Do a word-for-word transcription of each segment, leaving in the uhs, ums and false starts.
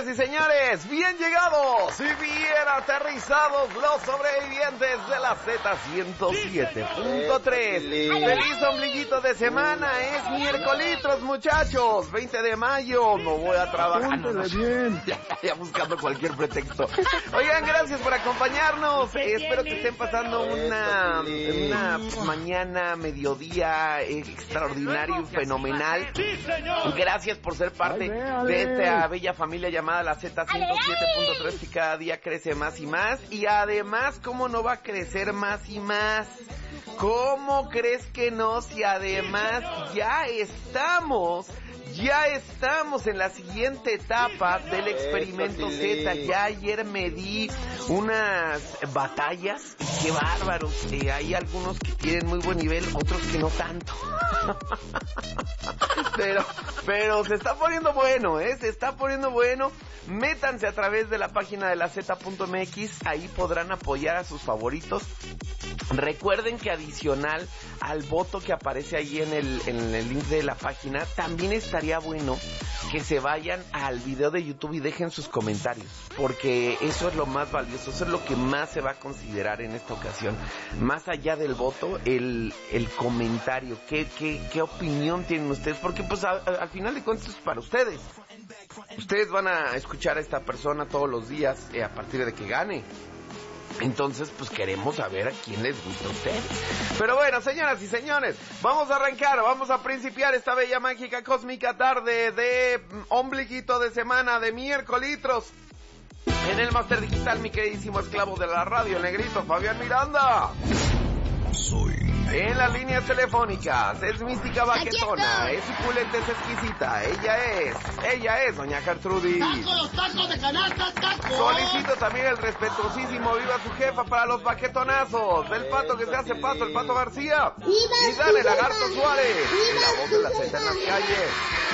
Señoras y señores, bien llegados y bien aterrizados los sobrevivientes de la Z ciento siete punto tres. Feliz ombliguito de semana, es miércolitos, muchachos, veinte de mayo, no voy a trabajar. No, no, ya, ya buscando cualquier pretexto. Oigan, gracias por acompañarnos, eh, espero que estén pasando una, una mañana, mediodía extraordinario y fenomenal. Gracias por ser parte de esta bella familia llamada la Z ciento siete punto tres, que cada día crece más y más. Y además, ¿cómo no va a crecer más y más? ¿Cómo crees que no? Si además ya estamos, ya estamos en la siguiente etapa del experimento Z. Ya ayer me di unas batallas, qué bárbaros. Eh, hay algunos que tienen muy buen nivel, otros que no tanto. Pero, pero se está poniendo bueno, ¿eh? Se está poniendo bueno. Métanse a través de la página de la Z punto M X, ahí podrán apoyar a sus favoritos. Recuerden que adicional al voto que aparece ahí en el, en el link de la página, también estaría bueno que se vayan al video de YouTube y dejen sus comentarios, porque eso es lo más valioso, eso es lo que más se va a considerar en esta ocasión. Más allá del voto, el, el comentario, ¿qué, qué, qué opinión tienen ustedes? Porque pues a, a, al final de cuentas es para ustedes. Ustedes van a escuchar a esta persona todos los días eh, a partir de que gane. Entonces, pues queremos saber a quién les gusta a ustedes. Pero bueno, señoras y señores, vamos a arrancar, vamos a principiar esta bella, mágica, cósmica tarde de ombliguito de semana, de miércolitros. En el máster digital, mi queridísimo esclavo de la radio, el negrito Fabián Miranda. Soy en las líneas telefónicas, es mística baquetona, es suculenta, es exquisita, ella es, ella es doña Gertrudis. ¡Tacos, tacos de canasta, tacos! Solicito también el respetuosísimo viva su jefa para los baquetonazos, del pato que se hace pato, el Pato García. Y dale, Lagarto Suárez, la voz de la Z en las calles.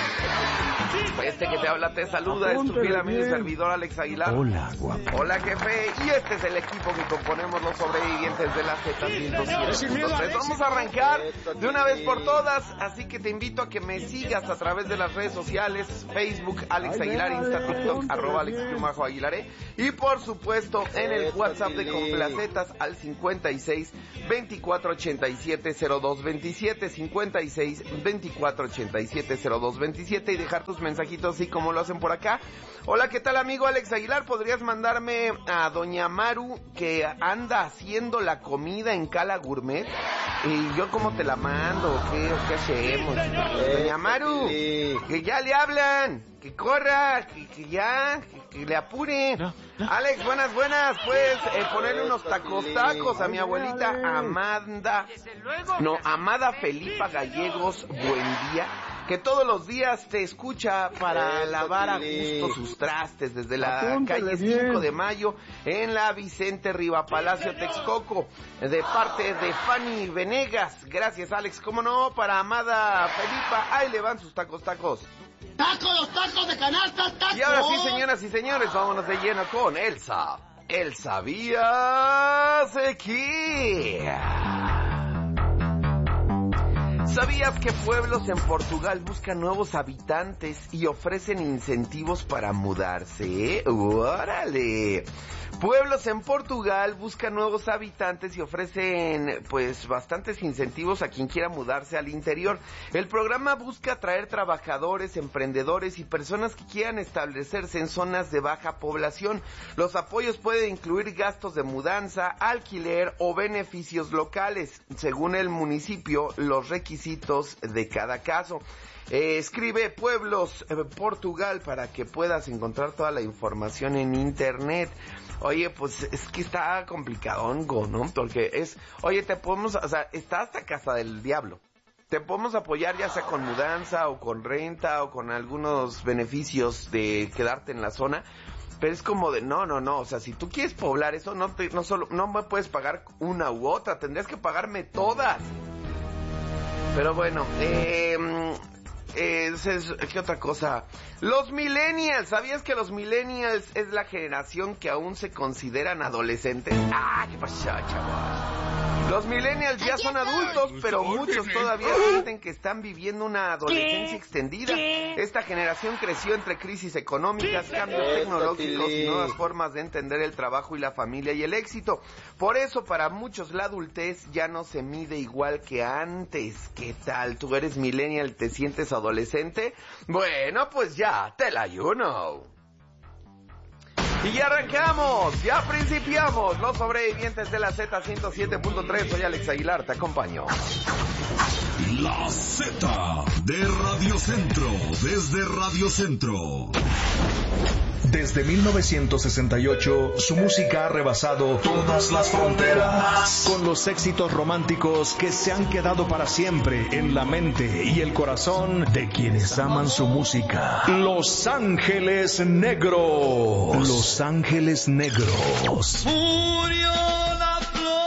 Este que te habla te saluda, es tu fiel amigo y servidor Alex Aguilar. Hola, guapo. Hola, jefe. Y este es el equipo que componemos los sobrevivientes de la Z ciento siete punto tres. Vamos a arrancar de una vez por todas, así que te invito a que me sigas a través de las redes sociales, Facebook, Alex Aguilar, Insta, TikTok, arroba Alex Plumajo Aguilaré. Y por supuesto, en el WhatsApp de Complacetas al cincuenta y seis, veinticuatro ochenta y siete, cero dos veintisiete, cincuenta y seis, veinticuatro ochenta y siete, cero dos veintisiete, y dejar tus mensajitos así como lo hacen por acá. Hola, ¿qué tal, amigo Alex Aguilar? ¿Podrías mandarme a doña Maru, que anda haciendo la comida en Cala Gourmet? ¿Y yo cómo te la mando? ¿Qué, qué hacemos? Doña Maru, que ya le hablan, que corra, que, que ya, que, que le apure. No, no. Alex, buenas, buenas. Puedes eh, ponerle unos tacos tacos a mi abuelita Amanda, no, Amada Felipa Gallegos, buen día, que todos los días te escucha para lavar a gusto sus trastes desde la Apúntale calle cinco de mayo en la Vicente Riva Palacio, Texcoco, de parte de Fanny Venegas. Gracias, Alex. ¿Cómo no? Para Amada Felipa, ahí le van sus tacos tacos. ¡Tacos, los tacos de canasta, tacos! Y ahora sí, señoras y señores, vámonos de lleno con Elsa. ¿El sabías qué? ¿Sabías que pueblos en Portugal buscan nuevos habitantes y ofrecen incentivos para mudarse? ¡Órale! Pueblos en Portugal buscan nuevos habitantes y ofrecen, pues, bastantes incentivos a quien quiera mudarse al interior. El programa busca atraer trabajadores, emprendedores y personas que quieran establecerse en zonas de baja población. Los apoyos pueden incluir gastos de mudanza, alquiler o beneficios locales, según el municipio, los requisitos de cada caso. Eh, escribe Pueblos eh, Portugal para que puedas encontrar toda la información en internet. Oye, pues es que está complicadongo, ¿no? Porque es, oye, te podemos, o sea, está hasta Casa del Diablo. Te podemos apoyar ya sea con mudanza o con renta o con algunos beneficios de quedarte en la zona. Pero es como de, no, no, no, o sea, si tú quieres poblar eso, no te, no solo, no me puedes pagar una u otra, tendrías que pagarme todas. Pero bueno, eh... Eh, ¿qué otra cosa? Los millennials, ¿sabías que los millennials es la generación que aún se consideran adolescentes? Ah, ¿qué pasó, chaval? Los millennials ya son adultos, pero muchos todavía sienten que están viviendo una adolescencia extendida. Esta generación creció entre crisis económicas, cambios tecnológicos y nuevas formas de entender el trabajo y la familia y el éxito. Por eso, para muchos, la adultez ya no se mide igual que antes. ¿Qué tal? ¿Tú eres millennial? ¿Te sientes adolescente? Bueno, pues ya, te la you know. Y ya arrancamos, ya principiamos, los sobrevivientes de la Z ciento siete punto tres, soy Alex Aguilar, te acompaño. La Z de Radio Centro, desde Radio Centro. Desde mil novecientos sesenta y ocho, su música ha rebasado todas las fronteras. Con los éxitos románticos que se han quedado para siempre en la mente y el corazón de quienes aman su música. Los Ángeles Negros. Los Ángeles Negros. Murió la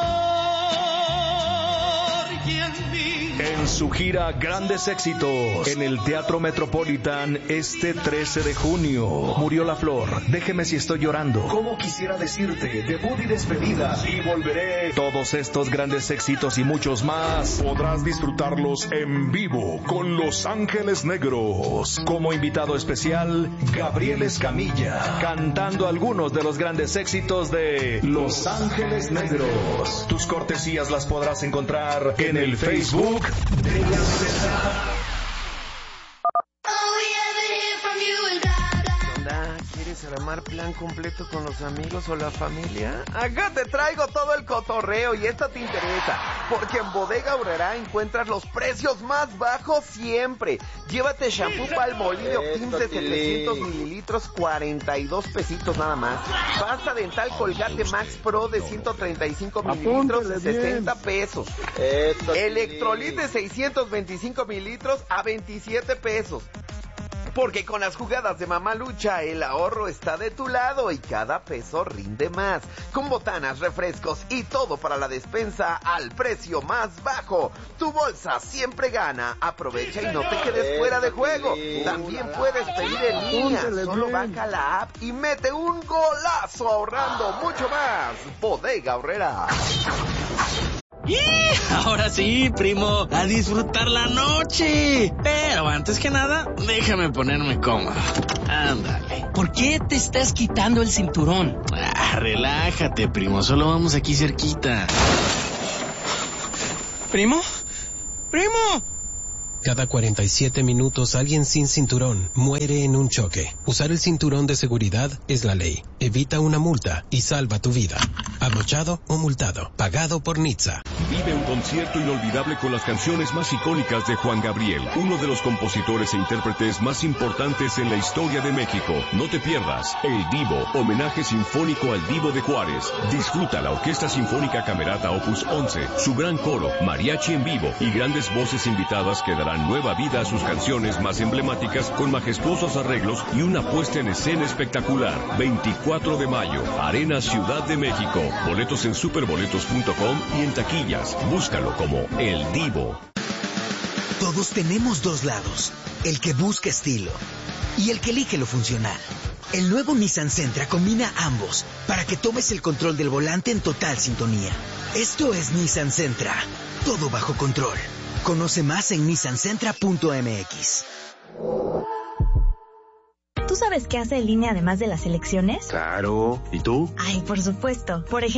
flor y en mí. En su gira Grandes Éxitos, en el Teatro Metropolitan, este trece de junio. Murió la flor, déjeme si estoy llorando. Como quisiera decirte, debut y despedida, y volveré. Todos estos grandes éxitos y muchos más, podrás disfrutarlos en vivo con Los Ángeles Negros. Como invitado especial, Gabriel Escamilla, cantando algunos de los grandes éxitos de Los Ángeles Negros. Tus cortesías las podrás encontrar en el Facebook de la Z. ¿Quieres armar plan completo con los amigos o la familia? Acá te traigo todo el cotorreo y esto te interesa, porque en Bodega Aurrerá encuentras los precios más bajos siempre. Llévate shampoo Palmolive Optim de setecientos mililitros, cuarenta y dos pesitos nada más. Pasta dental Colgate Max Pro de ciento treinta y cinco mililitros, sesenta pesos. Electrolit de seiscientos veinticinco mililitros a veintisiete pesos. Porque con las jugadas de Mamá Lucha, el ahorro está de tu lado y cada peso rinde más. Con botanas, refrescos y todo para la despensa al precio más bajo. Tu bolsa siempre gana. Aprovecha y no te quedes fuera de juego. También puedes pedir en línea. Solo baja la app y mete un golazo ahorrando mucho más. Bodega Aurrerá. ¡Y! Ahora sí, primo, a disfrutar la noche. Pero antes que nada, déjame ponerme cómodo. Ándale. ¿Por qué te estás quitando el cinturón? Ah, relájate, primo, solo vamos aquí cerquita. ¿Primo? ¡Primo! Cada cuarenta y siete minutos alguien sin cinturón muere en un choque. Usar el cinturón de seguridad es la ley. Evita una multa y salva tu vida. Abrochado o multado. Pagado por Nitsa. Vive un concierto inolvidable con las canciones más icónicas de Juan Gabriel, uno de los compositores e intérpretes más importantes en la historia de México. No te pierdas El Divo, homenaje sinfónico al Divo de Juárez. Disfruta la Orquesta Sinfónica Camerata Opus once, su gran coro, mariachi en vivo y grandes voces invitadas que darán nueva vida a sus canciones más emblemáticas con majestuosos arreglos y una puesta en escena espectacular. veinticuatro de mayo, Arena Ciudad de México. Boletos en superboletos punto com y en taquillas. Búscalo como El Divo. Todos tenemos dos lados, el que busca estilo y el que elige lo funcional. El nuevo Nissan Sentra combina ambos para que tomes el control del volante en total sintonía. Esto es Nissan Sentra, todo bajo control. Conoce más en nissan sentra punto m x. ¿Tú sabes qué hace el I N E además de las elecciones? Claro. ¿Y tú? Ay, por supuesto. Por ejemplo,